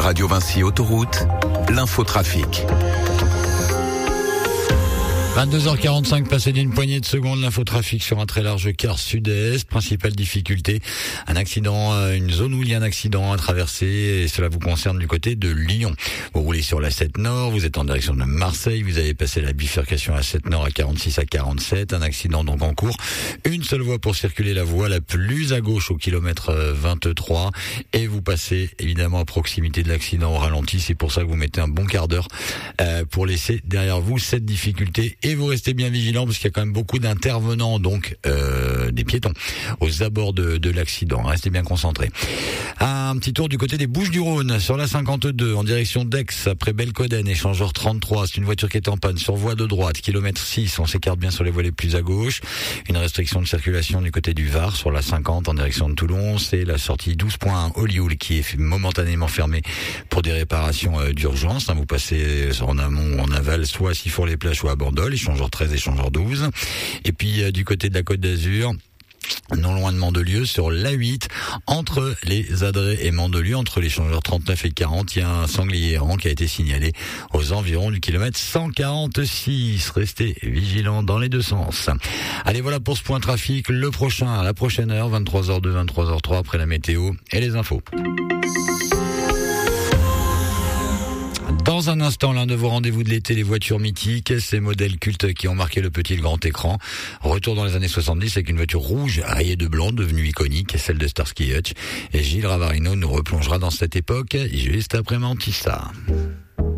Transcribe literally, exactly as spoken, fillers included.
Radio Vinci Autoroute, l'infotrafic. vingt-deux heures quarante-cinq, passé d'une poignée de secondes, l'infotrafic sur un très large quart sud-est. Principale difficulté, un accident, une zone où il y a un accident à traverser, et cela vous concerne du côté de Lyon. Vous roulez sur la sept Nord, vous êtes en direction de Marseille, vous avez passé la bifurcation à sept Nord à quarante-six à quarante-sept, un accident donc en cours. Une seule voie pour circuler, la voie la plus à gauche au kilomètre vingt-trois, et vous passez évidemment à proximité de l'accident au ralenti. C'est pour ça que vous mettez un bon quart d'heure euh, pour laisser derrière vous cette difficulté. Et vous restez bien vigilant parce qu'il y a quand même beaucoup d'intervenants, donc euh, des piétons, aux abords de, de l'accident. Restez bien concentrés. Un petit tour du côté des Bouches-du-Rhône, sur la cinquante-deux, en direction d'Aix, après Belcoden, échangeur trente-trois. C'est une voiture qui est en panne sur voie de droite, kilomètre six. On s'écarte bien sur les voies les plus à gauche. Une restriction de circulation du côté du Var, sur la cinquante, en direction de Toulon. C'est la sortie douze point un Olioul qui est momentanément fermée pour des réparations euh, d'urgence. Vous passez en amont ou en aval, soit à Sifour-les-Plages ou à Bandol, échangeur treize, échangeur douze. Et puis euh, du côté de la Côte d'Azur, non loin de Mandelieu, sur l'A huit, entre les Adrets et Mandelieu, entre l'échangeur trente-neuf et quarante, il y a un sanglier errant qui a été signalé aux environs du kilomètre cent quarante-six. Restez vigilants dans les deux sens. Allez, voilà pour ce point trafic. Le prochain, à la prochaine heure, vingt-trois heures deux, vingt-trois heures trois, après la météo et les infos. Dans un instant, l'un de vos rendez-vous de l'été, les voitures mythiques, ces modèles cultes qui ont marqué le petit et le grand écran. Retour dans les années soixante-dix avec une voiture rouge rayée de blanc, devenue iconique, celle de Starsky et Hutch. Et Gilles Ravarino nous replongera dans cette époque juste après Mantissa.